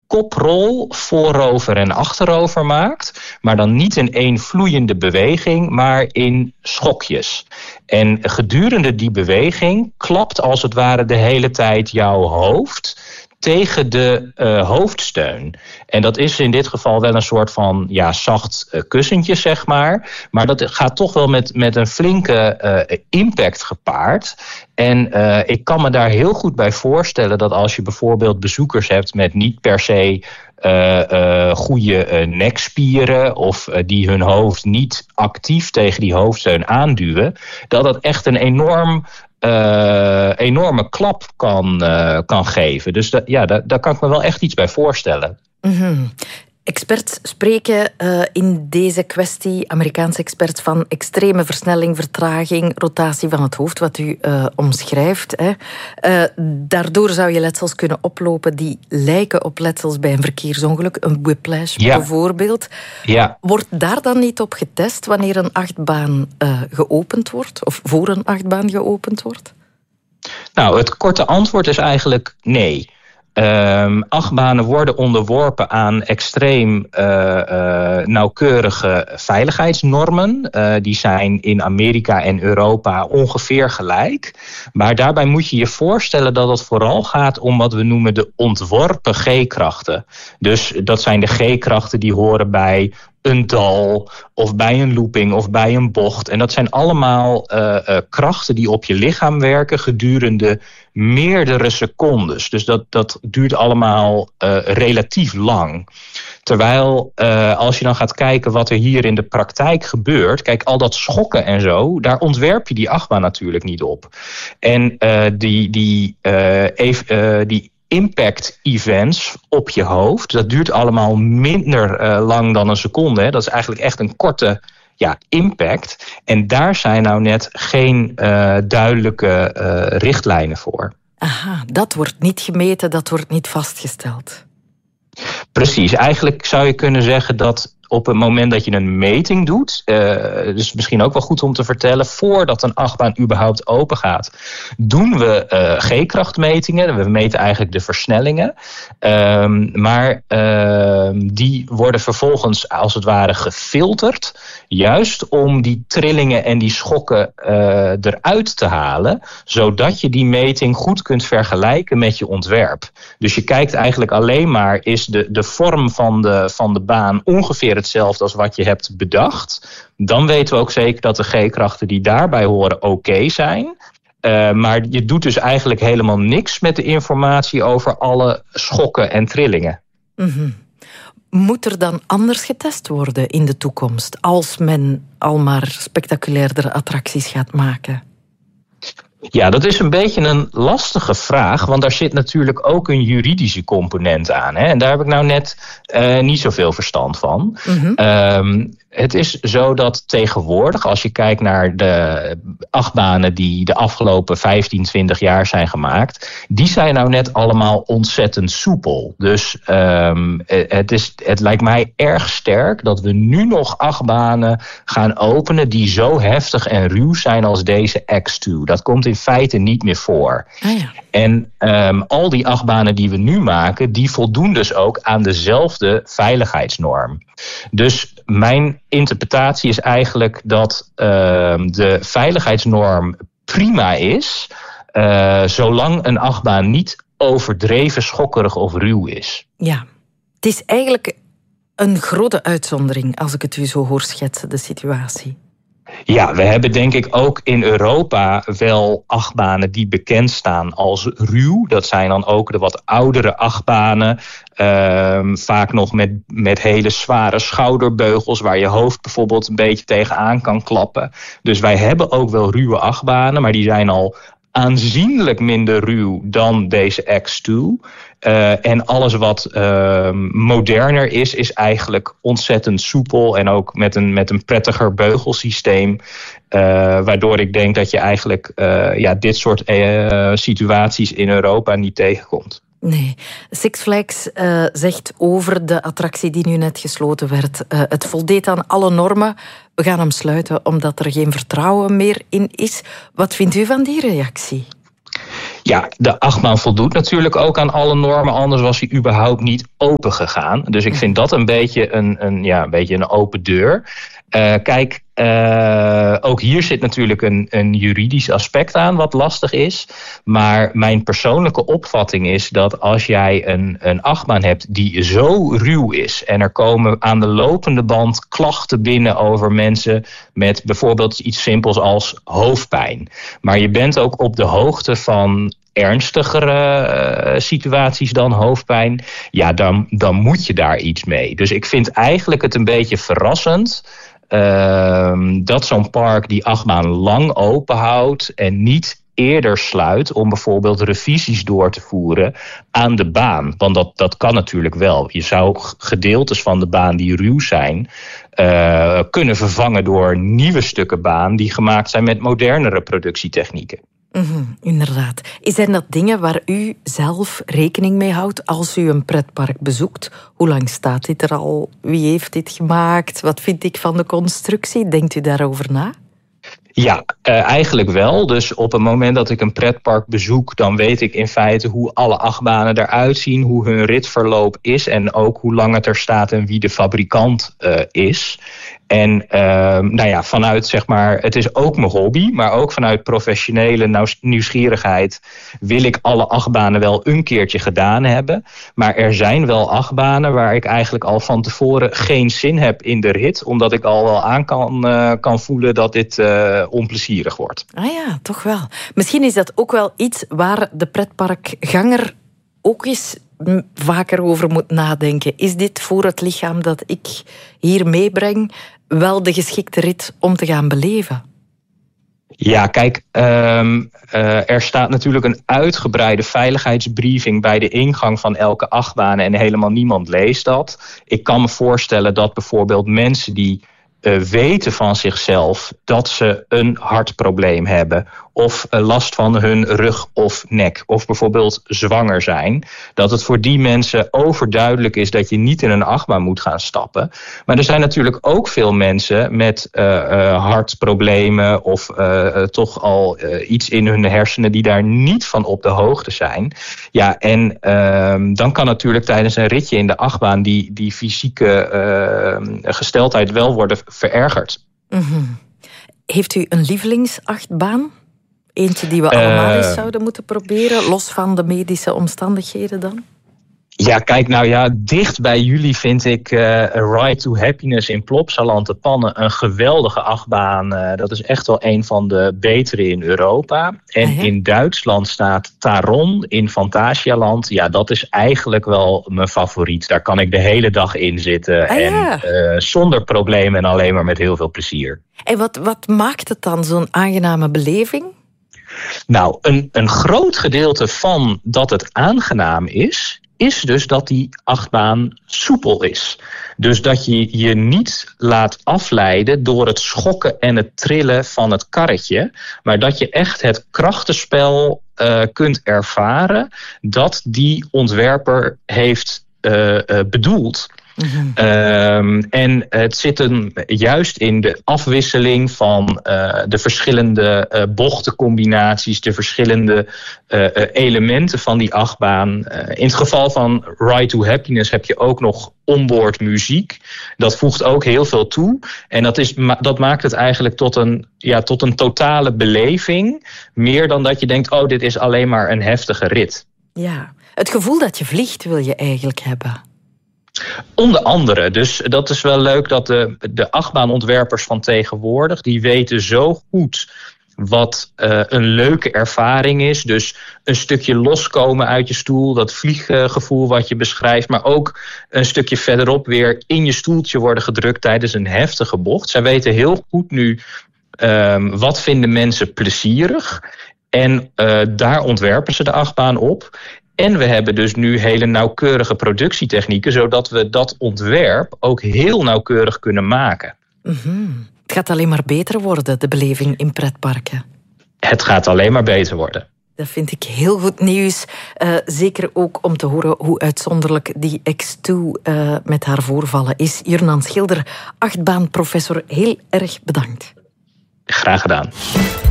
koprol voorover en achterover maakt. Maar dan niet in één vloeiende beweging, maar in schokjes. En gedurende die beweging klapt als het ware de hele tijd jouw hoofd tegen de hoofdsteun. En dat is in dit geval wel een soort van zacht kussentje, zeg maar. Maar dat gaat toch wel met een flinke impact gepaard. En ik kan me daar heel goed bij voorstellen dat als je bijvoorbeeld bezoekers hebt met niet per se goede nekspieren of die hun hoofd niet actief tegen die hoofdsteun aanduwen, dat dat echt een enorme klap kan geven. Dus daar kan ik me wel echt iets bij voorstellen. Mm-hmm. Experts spreken in deze kwestie, Amerikaanse experts, van extreme versnelling, vertraging, rotatie van het hoofd, wat u omschrijft. Hè. Daardoor zou je letsels kunnen oplopen die lijken op letsels bij een verkeersongeluk, een whiplash bijvoorbeeld. Ja. Wordt daar dan niet op getest wanneer een achtbaan geopend wordt, of voor een achtbaan geopend wordt? Nou, het korte antwoord is eigenlijk nee. Achtbanen worden onderworpen aan extreem nauwkeurige veiligheidsnormen. Die zijn in Amerika en Europa ongeveer gelijk. Maar daarbij moet je je voorstellen dat het vooral gaat om wat we noemen de ontworpen G-krachten. Dus dat zijn de G-krachten die horen bij een dal of bij een looping of bij een bocht. En dat zijn allemaal krachten die op je lichaam werken gedurende meerdere secondes. Dus dat duurt allemaal relatief lang. Terwijl als je dan gaat kijken wat er hier in de praktijk gebeurt, kijk, al dat schokken en zo, daar ontwerp je die achtbaan natuurlijk niet op. En die impact-events op je hoofd, dat duurt allemaal minder lang dan een seconde. Hè. Dat is eigenlijk echt een korte impact. En daar zijn nou net geen duidelijke richtlijnen voor. Aha, dat wordt niet gemeten, dat wordt niet vastgesteld. Precies, eigenlijk zou je kunnen zeggen dat op het moment dat je een meting doet, dus misschien ook wel goed om te vertellen, voordat een achtbaan überhaupt open gaat, doen we G-krachtmetingen. We meten eigenlijk de versnellingen. Maar die worden vervolgens als het ware gefilterd, juist om die trillingen en die schokken eruit te halen, zodat je die meting goed kunt vergelijken met je ontwerp. Dus je kijkt eigenlijk alleen maar, is de vorm van de baan ongeveer hetzelfde als wat je hebt bedacht. Dan weten we ook zeker dat de G-krachten die daarbij horen oké zijn. Maar je doet dus eigenlijk helemaal niks met de informatie over alle schokken en trillingen. Mm-hmm. Moet er dan anders getest worden in de toekomst, als men al maar spectaculairder attracties gaat maken? Ja, dat is een beetje een lastige vraag, want daar zit natuurlijk ook een juridische component aan. Hè? En daar heb ik nou net niet zoveel verstand van. Mm-hmm. Het is zo dat tegenwoordig, als je kijkt naar de achtbanen die de afgelopen 15, 20 jaar zijn gemaakt, die zijn nou net allemaal ontzettend soepel. Dus het lijkt mij erg sterk dat we nu nog achtbanen gaan openen die zo heftig en ruw zijn als deze X2. Dat komt in feite niet meer voor. Ah, ja. En al die achtbanen die we nu maken, die voldoen dus ook aan dezelfde veiligheidsnorm. Dus mijn interpretatie is eigenlijk dat de veiligheidsnorm prima is, zolang een achtbaan niet overdreven schokkerig of ruw is. Ja, het is eigenlijk een grote uitzondering als ik het u zo hoor schetsen, de situatie. Ja, we hebben denk ik ook in Europa wel achtbanen die bekend staan als ruw. Dat zijn dan ook de wat oudere achtbanen. Vaak nog met hele zware schouderbeugels waar je hoofd bijvoorbeeld een beetje tegenaan kan klappen. Dus wij hebben ook wel ruwe achtbanen, maar die zijn al aanzienlijk minder ruw dan deze X2. En alles wat moderner is eigenlijk ontzettend soepel en ook met een prettiger beugelsysteem. Waardoor ik denk dat je eigenlijk dit soort situaties in Europa niet tegenkomt. Nee. Six Flags zegt over de attractie die nu net gesloten werd, het voldeed aan alle normen. We gaan hem sluiten omdat er geen vertrouwen meer in is. Wat vindt u van die reactie? Ja, de achtbaan voldoet natuurlijk ook aan alle normen, anders was hij überhaupt niet open gegaan. Dus ik vind dat een beetje een open deur. Kijk, ook hier zit natuurlijk een juridisch aspect aan wat lastig is. Maar mijn persoonlijke opvatting is dat als jij een achtbaan hebt die zo ruw is en er komen aan de lopende band klachten binnen over mensen met bijvoorbeeld iets simpels als hoofdpijn. Maar je bent ook op de hoogte van ernstigere situaties dan hoofdpijn, ja, dan moet je daar iets mee. Dus ik vind eigenlijk het een beetje verrassend dat zo'n park die achtbaan lang open houdt en niet eerder sluit om bijvoorbeeld revisies door te voeren aan de baan. Want dat kan natuurlijk wel. Je zou gedeeltes van de baan die ruw zijn kunnen vervangen door nieuwe stukken baan die gemaakt zijn met modernere productietechnieken. Inderdaad. Zijn dat dingen waar u zelf rekening mee houdt als u een pretpark bezoekt? Hoe lang staat dit er al? Wie heeft dit gemaakt? Wat vind ik van de constructie? Denkt u daarover na? Ja, eigenlijk wel. Dus op het moment dat ik een pretpark bezoek, dan weet ik in feite hoe alle achtbanen eruit zien, hoe hun ritverloop is en ook hoe lang het er staat en wie de fabrikant is. En vanuit, zeg maar, het is ook mijn hobby, maar ook vanuit professionele nieuwsgierigheid wil ik alle achtbanen wel een keertje gedaan hebben. Maar er zijn wel achtbanen waar ik eigenlijk al van tevoren geen zin heb in de rit, omdat ik al wel aan kan voelen dat dit onplezierig wordt. Ah ja, toch wel. Misschien is dat ook wel iets waar de pretparkganger ook eens vaker over moet nadenken. Is dit voor het lichaam dat ik hier meebreng wel de geschikte rit om te gaan beleven? Ja, kijk, er staat natuurlijk een uitgebreide veiligheidsbriefing bij de ingang van elke achtbaan en helemaal niemand leest dat. Ik kan me voorstellen dat bijvoorbeeld mensen die weten van zichzelf dat ze een hartprobleem hebben of last van hun rug of nek of bijvoorbeeld zwanger zijn, dat het voor die mensen overduidelijk is dat je niet in een achtbaan moet gaan stappen. Maar er zijn natuurlijk ook veel mensen met hartproblemen of toch al iets in hun hersenen die daar niet van op de hoogte zijn. Ja, en dan kan natuurlijk tijdens een ritje in de achtbaan die fysieke gesteldheid wel worden verergerd. Mm-hmm. Heeft u een lievelingsachtbaan? Eentje die we allemaal eens zouden moeten proberen, los van de medische omstandigheden dan? Ja, kijk, dicht bij jullie vind ik Ride to Happiness in Plopsaland de Pannen een geweldige achtbaan. Dat is echt wel een van de betere in Europa. En in Duitsland staat Taron in Phantasialand. Ja, dat is eigenlijk wel mijn favoriet. Daar kan ik de hele dag in zitten. Zonder problemen en alleen maar met heel veel plezier. En wat maakt het dan zo'n aangename beleving? Nou, een groot gedeelte van dat het aangenaam is dus dat die achtbaan soepel is. Dus dat je je niet laat afleiden door het schokken en het trillen van het karretje, maar dat je echt het krachtenspel kunt ervaren dat die ontwerper heeft bedoeld. Mm-hmm. En het zit hem juist in de afwisseling van de verschillende bochtencombinaties, de verschillende elementen van die achtbaan. In het geval van Ride to Happiness heb je ook nog onboard muziek. Dat voegt ook heel veel toe. En dat maakt het eigenlijk tot een totale beleving. Meer dan dat je denkt, oh, dit is alleen maar een heftige rit. Ja, het gevoel dat je vliegt wil je eigenlijk hebben. Onder andere. Dus dat is wel leuk dat de achtbaanontwerpers van tegenwoordig, die weten zo goed wat een leuke ervaring is. Dus een stukje loskomen uit je stoel, dat vlieggevoel wat je beschrijft, maar ook een stukje verderop weer in je stoeltje worden gedrukt tijdens een heftige bocht. Zij weten heel goed nu wat vinden mensen plezierig en daar ontwerpen ze de achtbaan op. En we hebben dus nu hele nauwkeurige productietechnieken, zodat we dat ontwerp ook heel nauwkeurig kunnen maken. Mm-hmm. Het gaat alleen maar beter worden, de beleving in pretparken. Het gaat alleen maar beter worden. Dat vind ik heel goed nieuws. Zeker ook om te horen hoe uitzonderlijk die X2 met haar voorvallen is. Jurnan Schilder, achtbaanprofessor, heel erg bedankt. Graag gedaan.